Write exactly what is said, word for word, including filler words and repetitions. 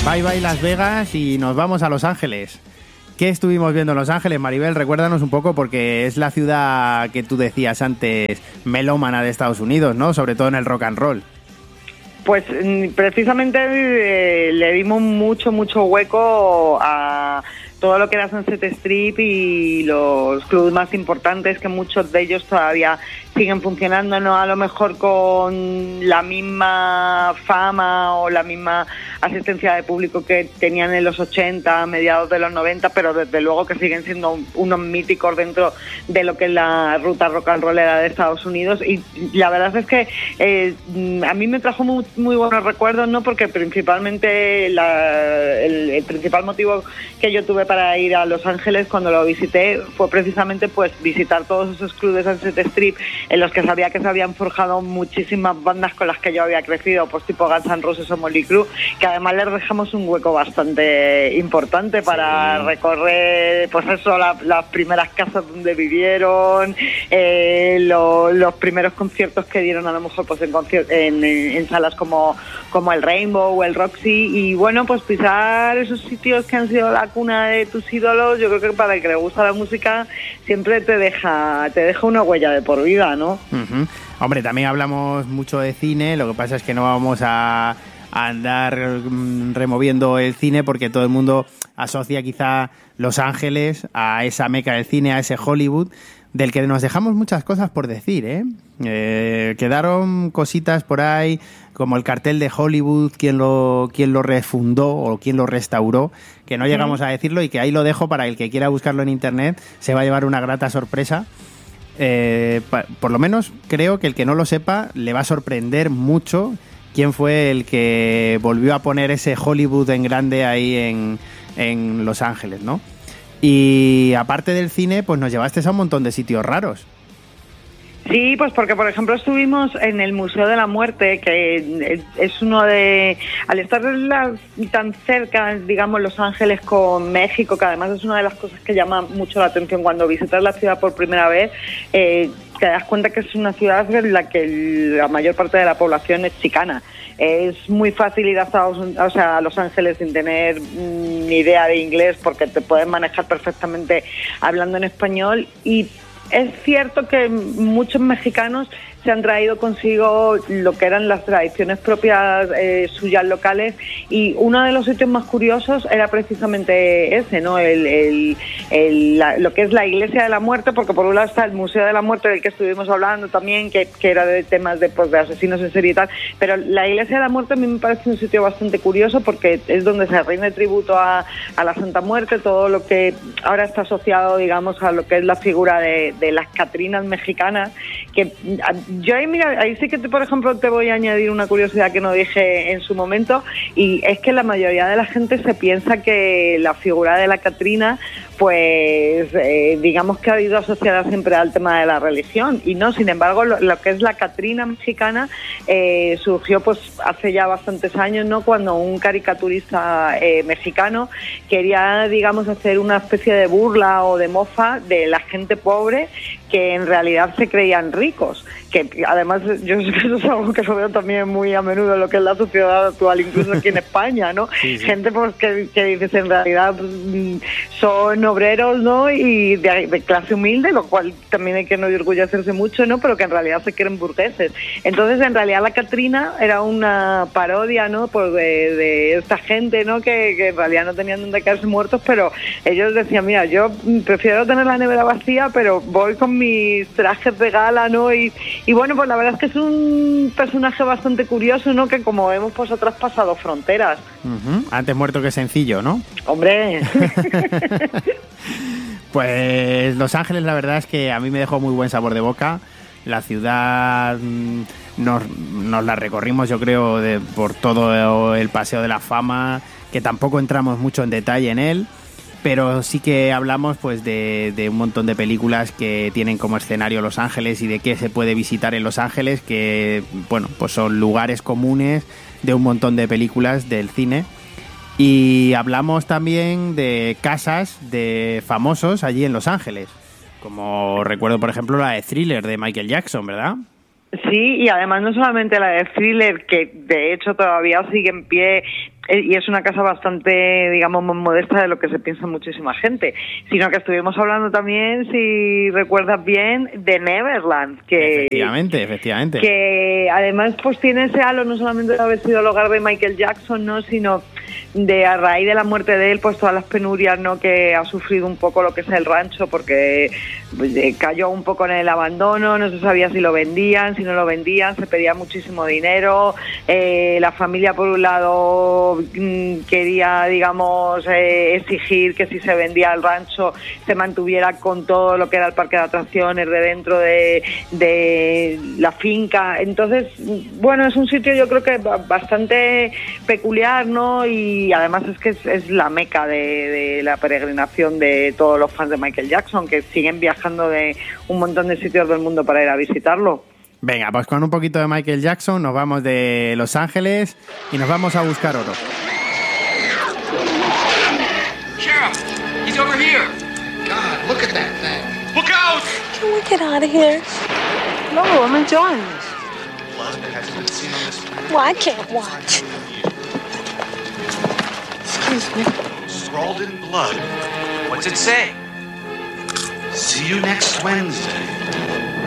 Bye bye Las Vegas y nos vamos a Los Ángeles. ¿Qué estuvimos viendo en Los Ángeles, Maribel? Recuérdanos un poco, porque es la ciudad que tú decías antes, melómana de Estados Unidos, ¿no? Sobre todo en el rock and roll. Pues precisamente eh, le dimos mucho, mucho hueco a todo lo que era Sunset Strip y los clubs más importantes, que muchos de ellos todavía siguen funcionando, no a lo mejor con la misma fama o la misma asistencia de público que tenían en los ochenta, mediados de los noventa, pero desde luego que siguen siendo unos míticos dentro de lo que es la ruta rock and rollera de Estados Unidos. Y la verdad es que eh, a mí me trajo muy, muy buenos recuerdos, ¿no? Porque principalmente la, el, el principal motivo que yo tuve para ir a Los Ángeles cuando lo visité fue precisamente pues visitar todos esos clubes de Sunset Strip en los que sabía que se habían forjado muchísimas bandas con las que yo había crecido, pues tipo Guns N' Roses o Motley Crue, que además les dejamos un hueco bastante importante para sí. recorrer, pues eso, la, las primeras casas donde vivieron, eh, lo, los primeros conciertos que dieron a lo mejor pues en, concier- en, en salas como, como el Rainbow o el Roxy, y bueno, pues pisar esos sitios que han sido la cuna de tus ídolos, yo creo que para el que le gusta la música siempre te deja, te deja una huella de por vida, ¿no? Uh-huh. Hombre, también hablamos mucho de cine, lo que pasa es que no vamos a, a andar mm, removiendo el cine, porque todo el mundo asocia quizá Los Ángeles a esa meca del cine, a ese Hollywood, del que nos dejamos muchas cosas por decir, ¿eh? Eh, quedaron cositas por ahí, como el cartel de Hollywood, quién lo, quién lo refundó o quién lo restauró, que no llegamos a decirlo, y que ahí lo dejo para el que quiera buscarlo en internet, se va a llevar una grata sorpresa. Eh, pa, por lo menos creo que el que no lo sepa le va a sorprender mucho quién fue el que volvió a poner ese Hollywood en grande ahí en, en Los Ángeles, ¿no? Y aparte del cine, pues nos llevaste a un montón de sitios raros. Sí, pues porque por ejemplo estuvimos en el Museo de la Muerte, que es uno de, al estar la, tan cerca, digamos, Los Ángeles con México, que además es una de las cosas que llama mucho la atención cuando visitas la ciudad por primera vez, eh, te das cuenta que es una ciudad en la que la mayor parte de la población es chicana. Es muy fácil ir a, Estados Unidos, o sea, a Los Ángeles sin tener mm, ni idea de inglés, porque te puedes manejar perfectamente hablando en español. Y es cierto que muchos mexicanos se han traído consigo lo que eran las tradiciones propias eh, suyas locales, y uno de los sitios más curiosos era precisamente ese, ¿no? El, el, el, la, lo que es la Iglesia de la Muerte, porque por un lado está el Museo de la Muerte del que estuvimos hablando también, que, que era de temas de, pues, de asesinos en serie y tal, pero la Iglesia de la Muerte a mí me parece un sitio bastante curioso porque es donde se rinde tributo a, a la Santa Muerte, todo lo que ahora está asociado, digamos, a lo que es la figura de, de las Catrinas mexicanas, que yo ahí, mira, ahí sí que, te, por ejemplo, te voy a añadir una curiosidad que no dije en su momento, y es que la mayoría de la gente se piensa que la figura de la Catrina, pues eh, digamos que ha ido asociada siempre al tema de la religión, y no, sin embargo, lo, lo que es la Catrina mexicana eh, surgió pues hace ya bastantes años, ¿no? Cuando un caricaturista eh, mexicano quería, digamos, hacer una especie de burla o de mofa de la gente pobre que en realidad se creían ricos, que además yo eso es algo que lo veo también muy a menudo en lo que es la sociedad actual, incluso aquí en España, ¿no? Sí, sí. Gente pues que, que dices en realidad pues, son obreros, ¿no? Y de, de clase humilde, lo cual también hay que no orgullecerse mucho, ¿no? Pero que en realidad se creen burgueses. Entonces, en realidad la Catrina era una parodia, ¿no? Pues de, de esta gente, ¿no? Que, que en realidad no tenían donde quedarse muertos, pero ellos decían, mira, yo prefiero tener la nevera vacía, pero voy con mis trajes de gala, ¿no? Y, y bueno, pues la verdad es que es un personaje bastante curioso, ¿no? Que como vemos, pues ha traspasado fronteras. Uh-huh. Antes muerto que sencillo, ¿no? ¡Hombre! Pues Los Ángeles, la verdad es que a mí me dejó muy buen sabor de boca. La ciudad nos, nos la recorrimos, yo creo, de, por todo el Paseo de la Fama, que tampoco entramos mucho en detalle en él, pero sí que hablamos pues de, de un montón de películas que tienen como escenario Los Ángeles y de qué se puede visitar en Los Ángeles, que bueno, pues son lugares comunes de un montón de películas del cine. Y hablamos también de casas de famosos allí en Los Ángeles, como recuerdo por ejemplo la de Thriller de Michael Jackson, ¿verdad? Sí, y además no solamente la de Thriller, que de hecho todavía sigue en pie y es una casa bastante, digamos, más modesta de lo que se piensa muchísima gente, sino que estuvimos hablando también, si recuerdas bien, de Neverland, que efectivamente, efectivamente, que además pues tiene ese halo no solamente de haber sido el hogar de Michael Jackson, no, sino de a raíz de la muerte de él, pues todas las penurias, no, que ha sufrido un poco lo que es el rancho, porque pues, cayó un poco en el abandono, no se sabía si lo vendían, si no lo vendían, se pedía muchísimo dinero, eh, la familia por un lado quería, digamos, eh, exigir que si se vendía el rancho se mantuviera con todo lo que era el parque de atracciones de dentro de, de la finca. Entonces, bueno, es un sitio yo creo que bastante peculiar, ¿no? Y además es que es, es la meca de, de la peregrinación de todos los fans de Michael Jackson, que siguen viajando de un montón de sitios del mundo para ir a visitarlo. Venga, pues con un poquito de Michael Jackson nos vamos de Los Ángeles y nos vamos a buscar oro. Sheriff, he's over here. God, look at that thing. Look out! Can we get out of here? No, I'm enjoying this. Blood that hasn't been seen on this planet. Well, I can't watch. Excuse me. Scrawled in blood. What's it say? See you next Wednesday.